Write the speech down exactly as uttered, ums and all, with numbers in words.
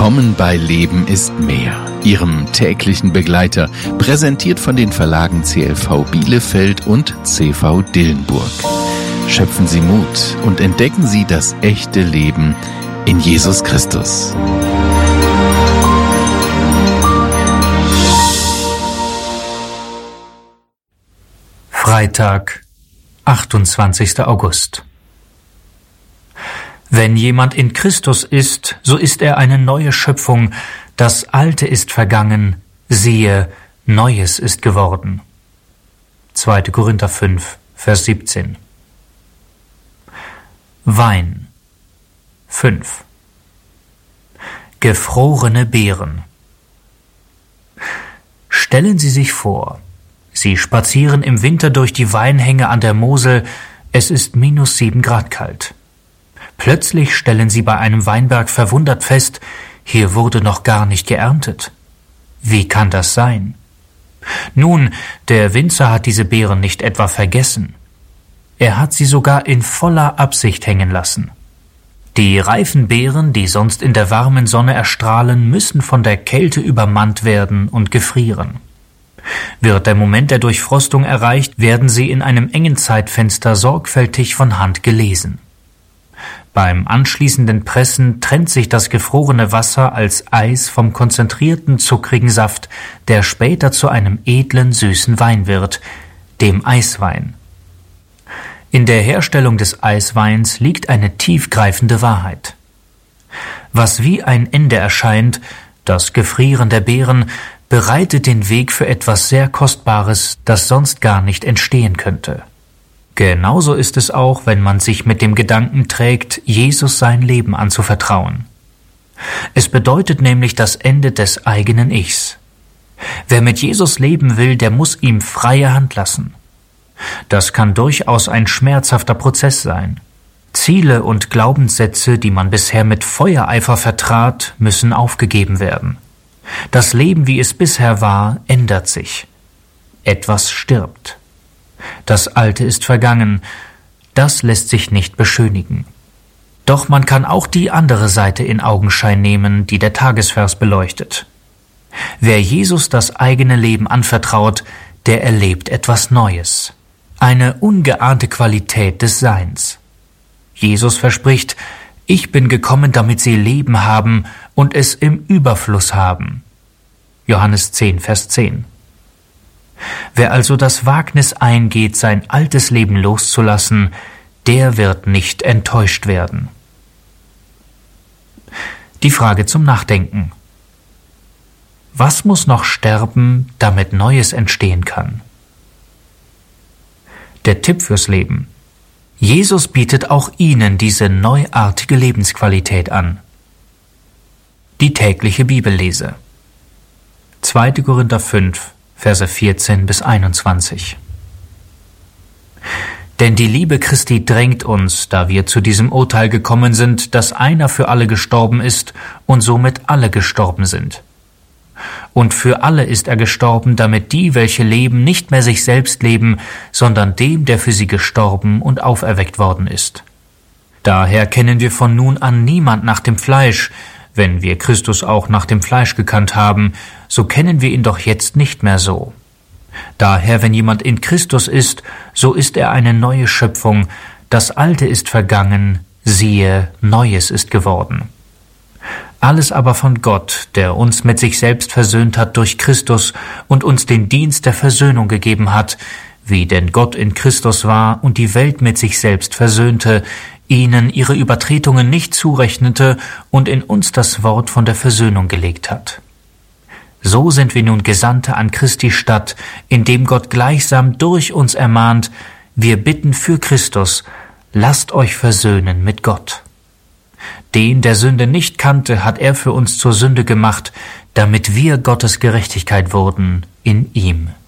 Willkommen bei Leben ist mehr, Ihrem täglichen Begleiter, präsentiert von den Verlagen C L V Bielefeld und C V Dillenburg. Schöpfen Sie Mut und entdecken Sie das echte Leben in Jesus Christus. Freitag, achtundzwanzigster August. Wenn jemand in Christus ist, so ist er eine neue Schöpfung. Das Alte ist vergangen, siehe, Neues ist geworden. zweiter Korinther fünf, Vers siebzehn. Wein. fünf. Gefrorene Beeren. Stellen Sie sich vor, Sie spazieren im Winter durch die Weinhänge an der Mosel, es ist minus sieben Grad kalt. Plötzlich stellen Sie bei einem Weinberg verwundert fest, hier wurde noch gar nicht geerntet. Wie kann das sein? Nun, der Winzer hat diese Beeren nicht etwa vergessen. Er hat sie sogar in voller Absicht hängen lassen. Die reifen Beeren, die sonst in der warmen Sonne erstrahlen, müssen von der Kälte übermannt werden und gefrieren. Wird der Moment der Durchfrostung erreicht, werden sie in einem engen Zeitfenster sorgfältig von Hand gelesen. Beim anschließenden Pressen trennt sich das gefrorene Wasser als Eis vom konzentrierten, zuckrigen Saft, der später zu einem edlen, süßen Wein wird, dem Eiswein. In der Herstellung des Eisweins liegt eine tiefgreifende Wahrheit. Was wie ein Ende erscheint, das Gefrieren der Beeren, bereitet den Weg für etwas sehr Kostbares, das sonst gar nicht entstehen könnte. Genauso ist es auch, wenn man sich mit dem Gedanken trägt, Jesus sein Leben anzuvertrauen. Es bedeutet nämlich das Ende des eigenen Ichs. Wer mit Jesus leben will, der muss ihm freie Hand lassen. Das kann durchaus ein schmerzhafter Prozess sein. Ziele und Glaubenssätze, die man bisher mit Feuereifer vertrat, müssen aufgegeben werden. Das Leben, wie es bisher war, ändert sich. Etwas stirbt. Das Alte ist vergangen, das lässt sich nicht beschönigen. Doch man kann auch die andere Seite in Augenschein nehmen, die der Tagesvers beleuchtet. Wer Jesus das eigene Leben anvertraut, der erlebt etwas Neues, eine ungeahnte Qualität des Seins. Jesus verspricht, ich bin gekommen, damit sie Leben haben und es im Überfluss haben. Johannes zehn, Vers zehn. Wer also das Wagnis eingeht, sein altes Leben loszulassen, der wird nicht enttäuscht werden. Die Frage zum Nachdenken. Was muss noch sterben, damit Neues entstehen kann? Der Tipp fürs Leben. Jesus bietet auch Ihnen diese neuartige Lebensqualität an. Die tägliche Bibellese. zweiter Korinther fünf, Verse vierzehn bis einundzwanzig. Denn die Liebe Christi drängt uns, da wir zu diesem Urteil gekommen sind, dass einer für alle gestorben ist und somit alle gestorben sind. Und für alle ist er gestorben, damit die, welche leben, nicht mehr sich selbst leben, sondern dem, der für sie gestorben und auferweckt worden ist. Daher kennen wir von nun an niemand nach dem Fleisch. Wenn wir Christus auch nach dem Fleisch gekannt haben, so kennen wir ihn doch jetzt nicht mehr so. Daher, wenn jemand in Christus ist, so ist er eine neue Schöpfung. Das Alte ist vergangen, siehe, Neues ist geworden. Alles aber von Gott, der uns mit sich selbst versöhnt hat durch Christus und uns den Dienst der Versöhnung gegeben hat, wie denn Gott in Christus war und die Welt mit sich selbst versöhnte, ihnen ihre Übertretungen nicht zurechnete und in uns das Wort von der Versöhnung gelegt hat. So sind wir nun Gesandte an Christi Stadt, indem Gott gleichsam durch uns ermahnt, wir bitten für Christus, lasst euch versöhnen mit Gott. Den, der Sünde nicht kannte, hat er für uns zur Sünde gemacht, damit wir Gottes Gerechtigkeit wurden in ihm.